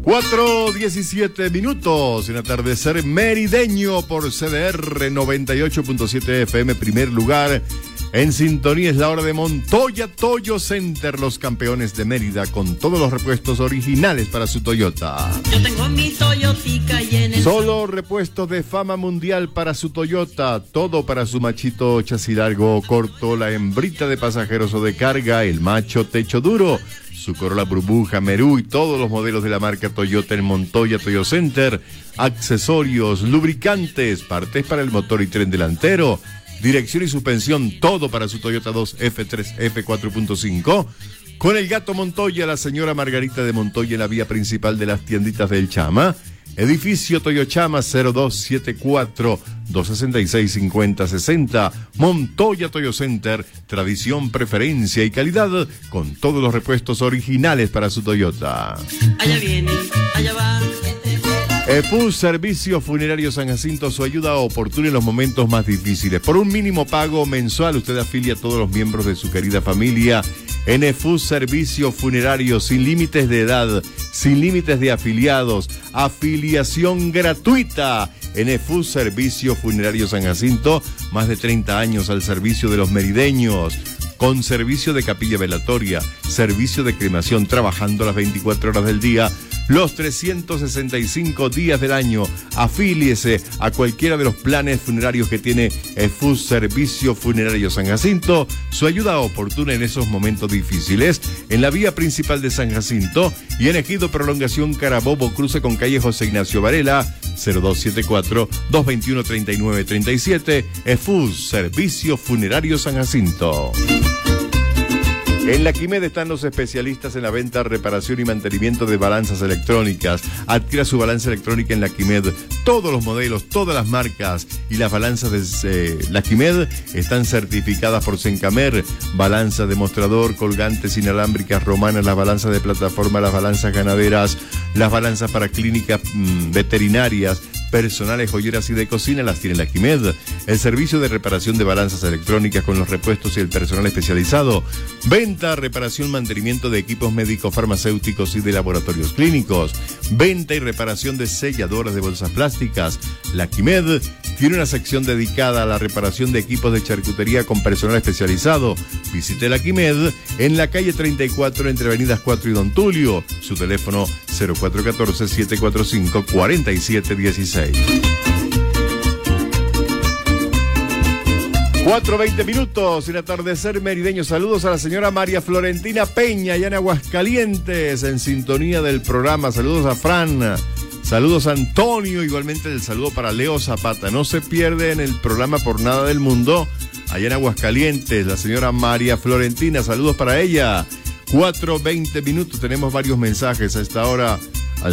4:17 minutos en atardecer merideño por CDR 98.7 FM, primer lugar. En sintonía es la hora de Montoya Toyo Center, los campeones de Mérida, con todos los repuestos originales para su Toyota. Yo tengo mi Toyotica y en el... Solo repuestos de fama mundial para su Toyota, todo para su machito chasis largo o corto, la hembrita de pasajeros o de carga, el macho techo duro, su Corolla burbuja, Merú y todos los modelos de la marca Toyota en Montoya Toyo Center, accesorios, lubricantes, partes para el motor y tren delantero, dirección y suspensión, todo para su Toyota 2 F3 F4.5. Con el gato Montoya, la señora Margarita de Montoya en la vía principal de las tienditas del Chama. Edificio Toyochama 0274-266-5060. Montoya Toyo Center, tradición, preferencia y calidad, con todos los repuestos originales para su Toyota. Allá viene, allá va. EFUS Servicio Funerario San Jacinto, su ayuda oportuna en los momentos más difíciles. Por un mínimo pago mensual, usted afilia a todos los miembros de su querida familia en EFUS Servicio Funerario, sin límites de edad, sin límites de afiliados, afiliación gratuita. En EFUS Servicio Funerario San Jacinto, más de 30 años al servicio de los merideños, con servicio de capilla velatoria, servicio de cremación, trabajando las 24 horas del día, los 365 días del año. Afíliese a cualquiera de los planes funerarios que tiene EFUS Servicio Funerario San Jacinto, su ayuda oportuna en esos momentos difíciles, en la vía principal de San Jacinto y en Ejido Prolongación Carabobo, cruce con calle José Ignacio Varela, 0274-221-3937, EFUS Servicio Funerario San Jacinto. En la Quimed están los especialistas en la venta, reparación y mantenimiento de balanzas electrónicas. Adquiera su balanza electrónica en la Quimed. Todos los modelos, todas las marcas y las balanzas de la Quimed están certificadas por Sencamer. Balanza de mostrador, colgantes inalámbricas romanas, las balanzas de plataforma, las balanzas ganaderas, las balanzas para clínicas veterinarias, personales, joyeras y de cocina las tiene la Quimed. El servicio de reparación de balanzas electrónicas con los repuestos y el personal especializado. Venta, reparación, mantenimiento de equipos médicos, farmacéuticos y de laboratorios clínicos. Venta y reparación de selladoras de bolsas plásticas. La Quimed tiene una sección dedicada a la reparación de equipos de charcutería con personal especializado. Visite la Quimed en la calle 34 entre avenidas 4 y Don Tulio. Su teléfono 0414-745-4716. 4:20 minutos en atardecer merideño. Saludos a la señora María Florentina Peña, allá en Aguascalientes, en sintonía del programa. Saludos a Fran, saludos a Antonio, igualmente el saludo para Leo Zapata. No se pierde en el programa por nada del mundo, allá en Aguascalientes, la señora María Florentina, saludos para ella. 4:20 minutos, tenemos varios mensajes a esta hora al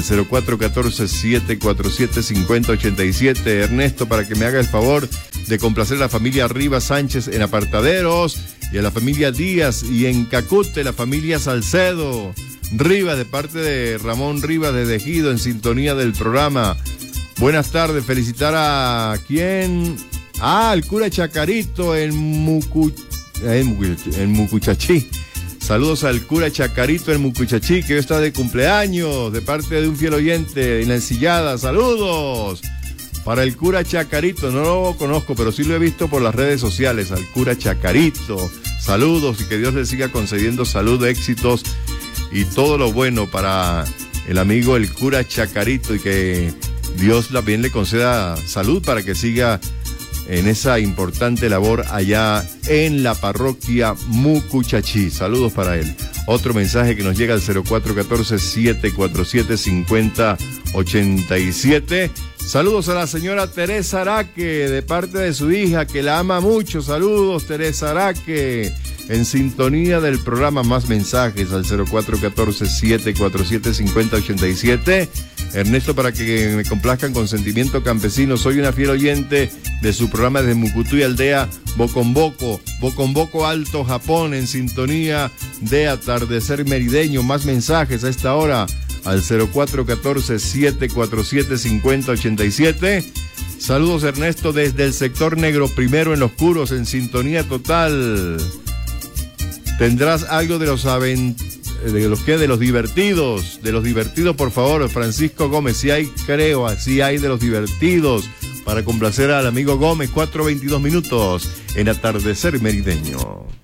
0414-747-5087. Ernesto, para que me haga el favor de complacer a la familia Rivas Sánchez en Apartaderos y a la familia Díaz, y en Cacute la familia Salcedo Rivas, de parte de Ramón Rivas de Ejido, en sintonía del programa. Buenas tardes, felicitar a ¿quién? Al cura Chacarito en Mucuchachí. Saludos al cura Chacarito en Mucuchachí, que hoy está de cumpleaños, de parte de un fiel oyente en la Ensillada. Saludos para el cura Chacarito. No lo conozco, pero sí lo he visto por las redes sociales, al cura Chacarito. Saludos y que Dios le siga concediendo salud, éxitos y todo lo bueno para el amigo el cura Chacarito, y que Dios también le conceda salud para que siga en esa importante labor allá en la parroquia Mucuchachí. Saludos para él. Otro mensaje que nos llega al 0414-747-5087. Saludos a la señora Teresa Araque, de parte de su hija, que la ama mucho. Saludos, Teresa Araque, en sintonía del programa. Más mensajes al 0414-747-5087. Ernesto, para que me complazcan con Sentimiento Campesino. Soy una fiel oyente de su programa desde Mucutuy Aldea, Boconboco, Alto, Japón, en sintonía de atardecer merideño. Más mensajes a esta hora al 0414-747-5087. Saludos, Ernesto, desde el sector Negro Primero en Los Curos, en sintonía total. ¿Tendrás algo de los de los divertidos, por favor, Francisco Gómez, si hay de los divertidos, para complacer al amigo Gómez, 4:22 en Atardecer Merideño.